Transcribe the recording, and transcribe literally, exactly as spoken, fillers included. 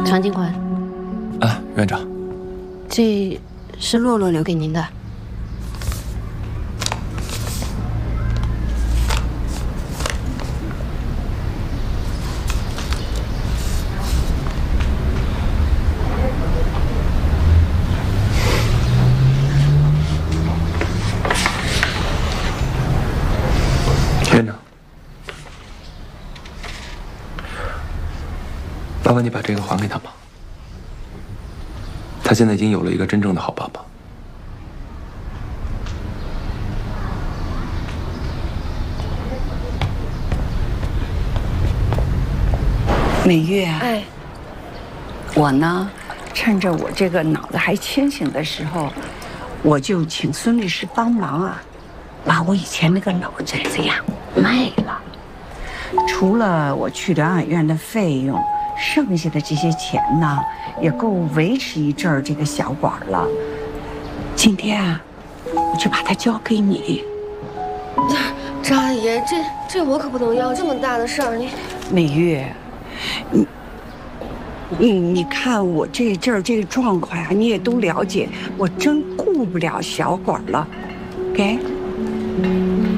常警官。 啊，院长。 这是洛洛留给您的。 院长，麻烦你把这个还给他吧。他现在已经有了一个真正的好爸爸。 美月啊， 哎， 我呢，趁着我这个脑子还清醒的时候，我就请孙律师帮忙啊，把我以前那个老宅子呀卖了。除了我去疗养院的费用，剩下的这些钱呢，也够维持一阵儿这个小馆了。今天啊，我就把它交给你。 张阿姨，这这我可不能要，这么大的事儿，你美月，你你你看我这阵儿这个状况呀，你也都了解，我真顾不了小馆了，给。